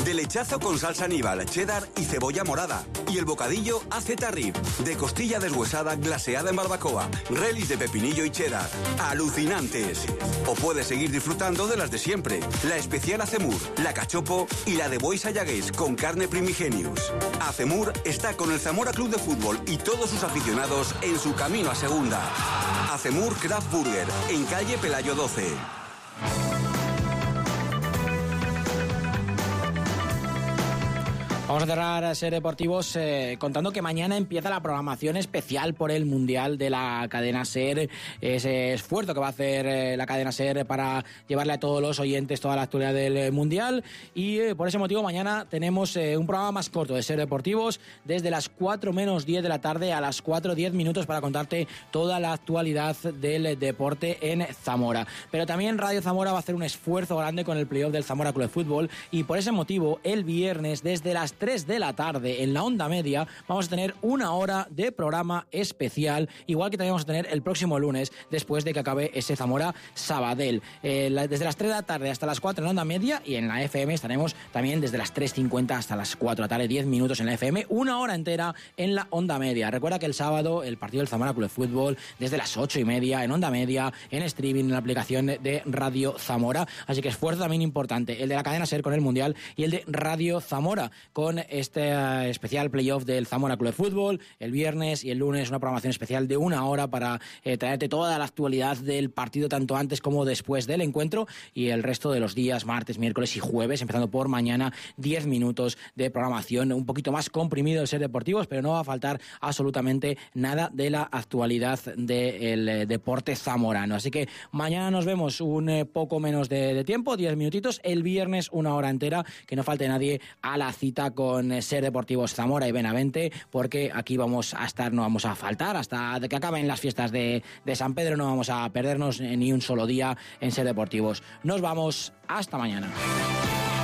de lechazo con salsa Aníbal, cheddar y cebolla morada. Y el bocadillo AZ Rib, de costilla deshuesada glaseada en barbacoa, relis de pepinillo y cheddar. ¡Alucinantes! O puedes seguir disfrutando de las de siempre. La especial Acemur, la cachopo y la de Bois Ayagués con carne primigenius. Acemur está con el Zamora Club de Fútbol y todos sus aficionados en su camino a segunda. Acemur Craft Burger, en calle Pelayo 12. Vamos a cerrar Ser Deportivos contando que mañana empieza la programación especial por el Mundial de la cadena Ser, ese esfuerzo que va a hacer la cadena Ser para llevarle a todos los oyentes toda la actualidad del Mundial, y por ese motivo mañana tenemos un programa más corto de Ser Deportivos desde las 4 menos 10 de la tarde a las 4:10 minutos para contarte toda la actualidad del deporte en Zamora. Pero también Radio Zamora va a hacer un esfuerzo grande con el playoff del Zamora Club de Fútbol, y por ese motivo el viernes desde las 3 de la tarde en la onda media vamos a tener una hora de programa especial, igual que también vamos a tener el próximo lunes después de que acabe ese Zamora Sabadell. Desde las 3 de la tarde hasta las 4 en la onda media, y en la FM estaremos también desde las 3:50 hasta las 4 de la tarde, 10 minutos en la FM, una hora entera en la onda media. Recuerda que el sábado el partido del Zamora Club de Fútbol desde las 8:30 en onda media, en streaming, en la aplicación de Radio Zamora, así que esfuerzo también importante, el de la cadena Ser con el Mundial y el de Radio Zamora con este especial playoff del Zamora Club de Fútbol el viernes, y el lunes una programación especial de una hora para traerte toda la actualidad del partido tanto antes como después del encuentro, y el resto de los días martes, miércoles y jueves, empezando por mañana, 10 minutos de programación un poquito más comprimido de Ser Deportivos, pero no va a faltar absolutamente nada de la actualidad del deporte zamorano. Así que mañana nos vemos un poco menos de tiempo, 10 minutitos, el viernes una hora entera, que no falte nadie a la cita con Ser Deportivos Zamora y Benavente, porque aquí vamos a estar, no vamos a faltar hasta que acaben las fiestas de San Pedro, no vamos a perdernos ni un solo día en Ser Deportivos. Nos vamos, hasta mañana.